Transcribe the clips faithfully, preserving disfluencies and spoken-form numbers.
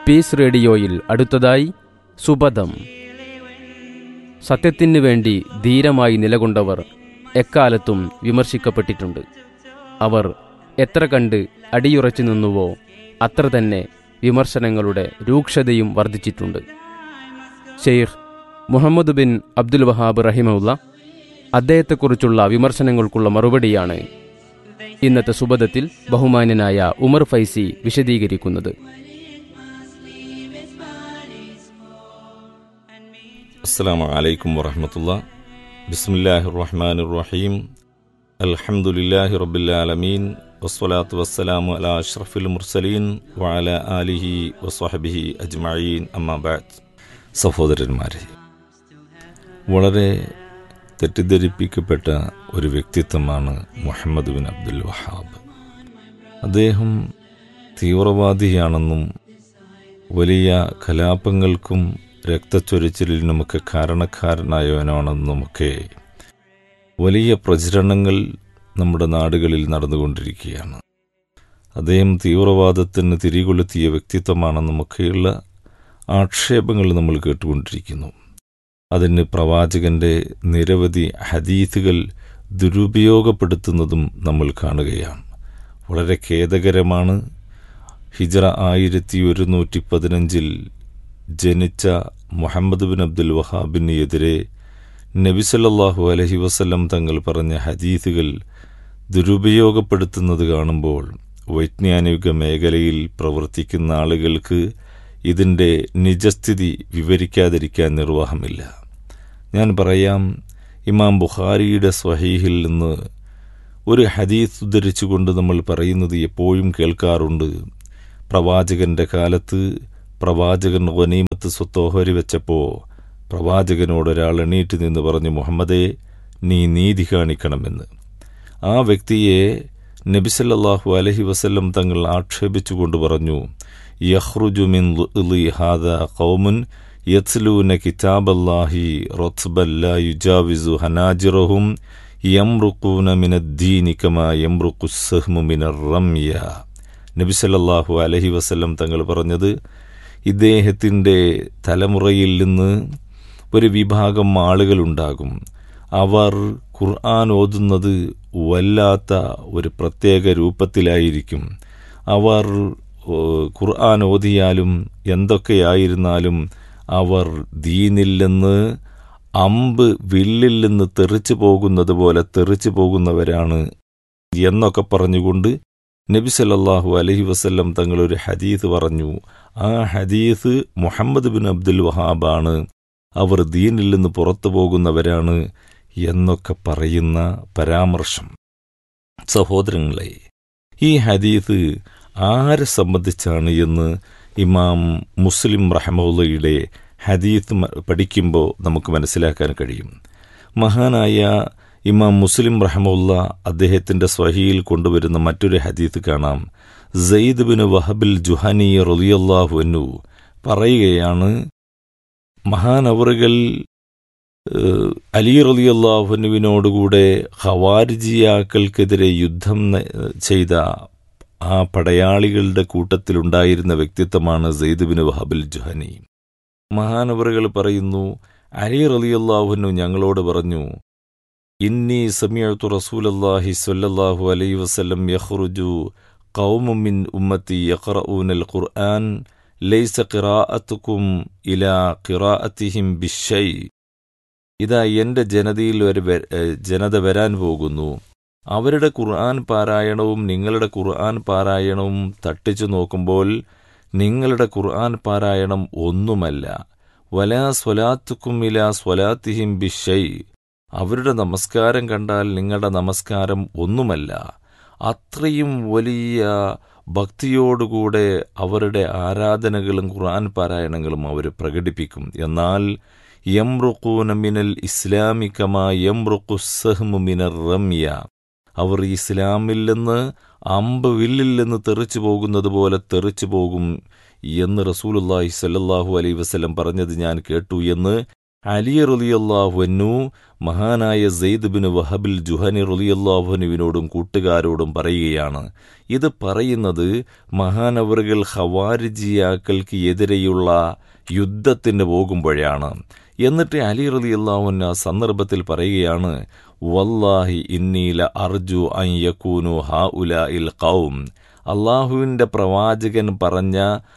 Piece റേഡിയോയിൽ അടുത്തതായി സുബദം. സത്യത്തിനു വേണ്ടി ധീരമായി നിലകൊണ്ടവർ എക്കാലത്തും വിമർശിക്കപ്പെട്ടിട്ടുണ്ട്. അവർ എത്ര കണ്ട് അടിയുറച്ചു നിന്നുവോ അത്ര തന്നെ വിമർശനങ്ങളുടെ രൂക്ഷതയും വർദ്ധിച്ചിട്ടുണ്ട്. ഷെയ്ഖ് മുഹമ്മദ് ബിൻ അബ്ദുൽ വഹാബ് റഹിമഹുല്ല അദ്ദേഹത്തെക്കുറിച്ചുള്ള വിമർശനങ്ങൾക്കുള്ള മറുപടിയാണ് ഇന്നത്തെ സുബദത്തിൽ ബഹുമാന്യനായ ഉമർ ഫൈസി വിശദീകരിക്കുന്നത്. അസ്സലാമു അലൈക്കും വറഹ്മത്തുള്ളാഹി. ബിസ്മില്ലാഹിർ റഹ്മാനിർ റഹീം. അൽഹംദുലില്ലാഹി റബ്ബിൽ ആലമീൻ വസ്സലാത്തു വസ്സലാമു അലാ അഷ്റഫിൽ മുർസലീൻ വഅലാ ആലിഹി വസ്വഹ്ബിഹി അജ്മഈൻ. അമ്മാ ബഅദ്. സഹോദരന്മാരെ, വളരെ തെറ്റിദ്ധരിപ്പിക്കപ്പെട്ട ഒരു വ്യക്തിത്വമാണ് മുഹമ്മദ് ബിൻ അബ്ദുൽ വഹാബ്. അദ്ദേഹം തീവ്രവാദിയാണെന്നും വലിയ കലാപങ്ങൾക്കും രക്തച്ചൊരിച്ചിലിനുമൊക്കെ കാരണക്കാരനായവനാണെന്നുമൊക്കെ വലിയ പ്രചരണങ്ങൾ നമ്മുടെ നാടുകളിൽ നടന്നുകൊണ്ടിരിക്കുകയാണ്. അദ്ദേഹം തീവ്രവാദത്തിന് തിരികൊളുത്തിയ വ്യക്തിത്വമാണെന്നുമൊക്കെയുള്ള ആക്ഷേപങ്ങൾ നമ്മൾ കേട്ടുകൊണ്ടിരിക്കുന്നു. അതിന് പ്രവാചകന്റെ നിരവധി ഹദീസുകൾ ദുരുപയോഗപ്പെടുത്തുന്നതും നമ്മൾ കാണുകയാണ്. വളരെ ഖേദകരമാണ്. ഹിജ്റ ആയിരത്തി ഒരുന്നൂറ്റി പതിനഞ്ചിൽ ജനിച്ച മുഹമ്മദ് ബിൻ അബ്ദുൽ വഹാബിന് എതിരെ നബി സല്ലല്ലാഹു അലൈഹി വസല്ലം തങ്ങൾ പറഞ്ഞ ഹദീസുകൾ ദുരുപയോഗപ്പെടുത്തുന്നത് കാണുമ്പോൾ വൈജ്ഞാനിക മേഖലയിൽ പ്രവർത്തിക്കുന്ന ആളുകൾക്ക് ഇതിൻ്റെ നിജസ്ഥിതി വിവരിക്കാതിരിക്കാൻ നിർവാഹമില്ല. ഞാൻ പറയാം, ഇമാം ബുഖാരിയുടെ സ്വഹീഹിൽ നിന്ന് ഒരു ഹദീസ് ഉദ്ധരിച്ചുകൊണ്ട് നമ്മൾ പറയുന്നത് എപ്പോഴും കേൾക്കാറുണ്ട്. പ്രവാചകന്റെ കാലത്ത് പ്രവാചകൻ ഗനീമത്ത് സ്വത്തോഹരി വെച്ചപ്പോൾ പ്രവാചകനോടൊരാൾ എണീറ്റ് നിന്ന് പറഞ്ഞു, മുഹമ്മദേ, നീ നീതി കാണിക്കണമെന്ന്. ആ വ്യക്തിയെ നബി സല്ലല്ലാഹു അലൈഹി വസല്ലം തങ്ങൾ ആക്ഷേപിച്ചുകൊണ്ട് പറഞ്ഞു, യഖ്റുജു മിൻ ളുഇ ഹാദാ ഖൗമുൻ യത്ലൂന കിതാബല്ലാഹി റത്ബൻ ലാ യുജാവിസു ഹനാജിറഹും യംറുഖൂന മിനദ്ദീനി കമാ യംറുഖുസ് സഹ്മു മിനർ റംയ. നബി സല്ലല്ലാഹു അലൈഹി വസല്ലം തങ്ങൾ പറഞ്ഞത്, ഇദ്ദേഹത്തിൻ്റെ തലമുറയിൽ നിന്ന് ഒരു വിഭാഗം ആളുകളുണ്ടാകും. അവർ ഖുർആൻ ഓതുന്നത് വല്ലാത്ത ഒരു പ്രത്യേക രൂപത്തിലായിരിക്കും. അവർ ഖുർആൻ ഓതിയാലും എന്തൊക്കെയായിരുന്നാലും അവർ ദീനിൽ നിന്ന് അമ്പ് വില്ലിൽ നിന്ന് തെറിച്ചു പോകുന്നത് പോലെ തെറിച്ചു പോകുന്നവരാണ് എന്നൊക്കെ പറഞ്ഞുകൊണ്ട് നബി സല്ലല്ലാഹു അലൈഹി വസല്ലം തങ്ങളൊരു ഹദീസ് പറഞ്ഞു. ആ ഹദീസ് മുഹമ്മദ് ബിൻ അബ്ദുൽ വഹാബാണ്, അവർ ദീനിൽ നിന്ന് പുറത്തു പോകുന്നവരാണ് എന്നൊക്കെ പറയുന്ന പരാമർശം. സഹോദരങ്ങളെ, ഈ ഹദീസ് ആരെ സംബന്ധിച്ചാണ് എന്ന് ഇമാം മുസ്ലിം റഹ്മത്തുള്ളാഹിയുടെ ഹദീസ് പഠിക്കുമ്പോൾ നമുക്ക് മനസ്സിലാക്കാൻ കഴിയും. മഹാനായ ഇമാം മുസ്ലിം റഹ്മത്തുള്ളാഹി അദ്ദേഹത്തിൻ്റെ സ്വഹീൽ കൊണ്ടുവരുന്ന മറ്റൊരു ഹദീസ് കാണാം. സെയ്ദ് ബിൻ വഹബിൽ ജുഹനി റളിയല്ലാഹു അൻഹു പറയുകയാണ്, മഹാനവറുകൾ അലി റളിയല്ലാഹു അൻഹുവിനോടുകൂടെ ഖവാരിജിയാക്കൾക്കെതിരെ യുദ്ധം ചെയ്ത ആ പടയാളികളുടെ കൂട്ടത്തിലുണ്ടായിരുന്ന വ്യക്തിത്വമാണ് സെയ്ദ് ബിൻ വഹബിൽ ജുഹനി. മഹാനവറുകൾ പറയുന്നു, അലി റളിയല്ലാഹു അൻഹു ഞങ്ങളോട് പറഞ്ഞു, ഇന്നി സമിഅതു റസൂലല്ലാഹി സ്വല്ലല്ലാഹു അലൈഹി വസല്ലം യഖ്റുജു ഖൗമുൻ മിൻ ഉമ്മത്തി യഖറഊനൽ ഖുർആൻ ലൈസ ഖിറാഅത്തുകും ഇലാ ഖിറാഅത്തിഹിം ബിശൈ. ഇതാ എൻ്റെ ജനതയിൽ ഒരു ജനത വരാൻ പോകുന്നു. അവരുടെ ഖുർആൻ പാരായണവും നിങ്ങളുടെ ഖുർആൻ പാരായണവും തട്ടിച്ചു നോക്കുമ്പോൾ നിങ്ങളുടെ ഖുർആൻ പാരായണം ഒന്നുമല്ല. വലാ സ്വലാത്തുക്കും ഇലാ സ്വലാത്തിഹിം ബിശൈ. അവരുടെ നമസ്കാരം കണ്ടാൽ നിങ്ങളുടെ നമസ്കാരം ഒന്നുമല്ല. അത്രയും വലിയ ഭക്തിയോടുകൂടെ അവരുടെ ആരാധനകളും ഖുർആൻ പാരായണങ്ങളും അവർ പ്രകടിപ്പിക്കും. എന്നാൽ യംറുഖൂന മിനൽ ഇസ്ലാമി കമാ യംറുഖുസ് സഹ്മു മിനർ റംയ. അവർ ഇസ്ലാമിൽ നിന്ന് അമ്പ് വില്ലിൽ നിന്ന് തെറിച്ചു പോകുന്നത് പോലെ തെറിച്ചു പോകും എന്ന് റസൂലുള്ളാഹി സ്വല്ലല്ലാഹു അലൈഹി വസല്ലം പറഞ്ഞത് ഞാൻ കേട്ടു എന്ന് അലി റളിയല്ലാഹുവിനു മഹാനായ സെയ്ദ് ബിൻ വഹബിൽ ജുഹനി റളിയല്ലാഹുവിനോടും കൂട്ടുകാരോടും പറയുകയാണ്. ഇത് പറയുന്നത് മഹാനവറുകൾ ഖവാരിജിയാക്കൾക്ക് എതിരെയുള്ള യുദ്ധത്തിന് പോകുമ്പോഴാണ്. എന്നിട്ട് അലി റളിയല്ലാഹു അൻഹു ആ സന്ദർഭത്തിൽ പറയുകയാണ്, വല്ലാഹി ഇന്നീല അർജു അൻ യകൂനു ഹൗലാഇൽ ഖൗം. അള്ളാഹുവിൻ്റെ പ്രവാചകൻ പറഞ്ഞ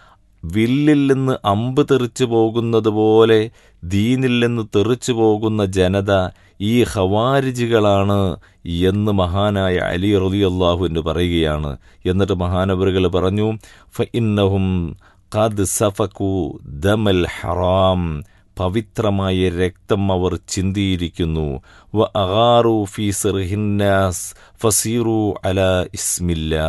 വില്ലിൽ നിന്ന് അമ്പ് തെറിച്ചു പോകുന്നത് പോലെ ദീനിൽ നിന്ന് തെറിച്ചു പോകുന്ന ജനത ഈ ഖവാരിജികളാണ് എന്ന് മഹാനായ അലി റളിയല്ലാഹു അൻഹു പറയുകയാണ്. എന്നിട്ട് മഹാനവറുകൾ പറഞ്ഞു, ഫഇന്നഹും ഖദ് സഫകു ദമൽ ഹറാം. പവിത്രമായ രക്തം അവർ ചിന്തിയിരിക്കുന്നു. വ അഗാറു ഫീ സിർഹിന്നാസ് ഫസീറു അലാ ഇസ്മില്ലാ.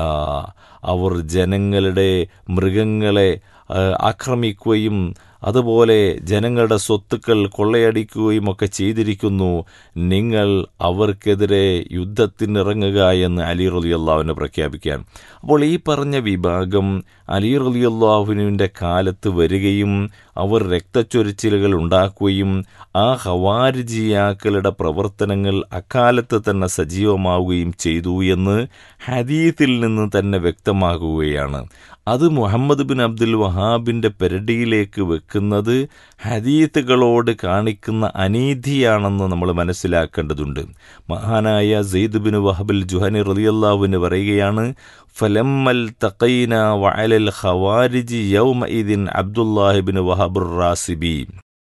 അവർ ജനങ്ങളുടെ മൃഗങ്ങളെ ആക്രമിക്കുകയും അതുപോലെ ജനങ്ങളുടെ സ്വത്തുക്കൾ കൊള്ളയടിക്കുകയും ഒക്കെ ചെയ്തിരിക്കുന്നു. നിങ്ങൾ അവർക്കെതിരെ യുദ്ധത്തിനിറങ്ങുക എന്ന് അലി റളിയല്ലാഹുവിനെ പ്രഖ്യാപിക്കാൻ. അപ്പോൾ ഈ പറഞ്ഞ വിഭാഗം അലി റളിയല്ലാഹുവിൻ്റെ കാലത്ത് വരികയും അവർ രക്തച്ചൊരിച്ചിലുകൾ ഉണ്ടാക്കുകയും ആ ഖവാരിജിയാക്കളുടെ പ്രവർത്തനങ്ങൾ അക്കാലത്ത് തന്നെ സജീവമാവുകയും ചെയ്തു എന്ന് ഹദീസിൽ നിന്ന് തന്നെ വ്യക്തമാകുകയാണ്. അത് മുഹമ്മദ് ബിൻ അബ്ദുൽ വഹാബിൻ്റെ പെരടിയിലേക്ക് വെക്കുന്നത് ഹദീസുകളോട് കാണിക്കുന്ന അനീതിയാണെന്ന് നമ്മൾ മനസ്സിലാക്കേണ്ടതുണ്ട്. മഹാനായ സെയ്ദ് ബിൻ വഹബിൽ ജുഹനി റളിയല്ലാഹു പറയുകയാണ്, ഫലമ്മൽ തഖൈന വഅലൽ ഖവാരിജി യൗമഇദിൻ അബ്ദുല്ലാഹി ബിൻ വഹബുർ റാസിബി.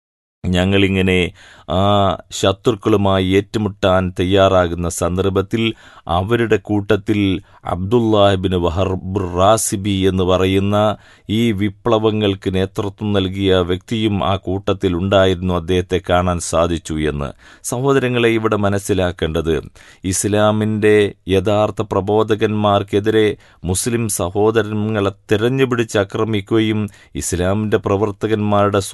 ഞങ്ങളിങ്ങനെ ആ ശത്രുക്കളുമായി ഏറ്റുമുട്ടാൻ തയ്യാറാകുന്ന സന്ദർഭത്തിൽ അവരുടെ കൂട്ടത്തിൽ അബ്ദുല്ലാഹിബിൻ വഹബുർ റാസിബി എന്ന് പറയുന്ന ഈ വിപ്ലവങ്ങൾക്ക് നേതൃത്വം നൽകിയ വ്യക്തിയും ആ കൂട്ടത്തിൽ ഉണ്ടായിരുന്നു. അദ്ദേഹത്തെ കാണാൻ സാധിച്ചു എന്ന്. സഹോദരങ്ങളെ, ഇവിടെ മനസ്സിലാക്കേണ്ടത് ഇസ്ലാമിൻ്റെ യഥാർത്ഥ പ്രബോധകന്മാർക്കെതിരെ മുസ്ലിം സഹോദരങ്ങളെ തിരഞ്ഞുപിടിച്ച് ആക്രമിക്കുകയും ഇസ്ലാമിൻ്റെ പ്രവർത്തകന്മാരുടെ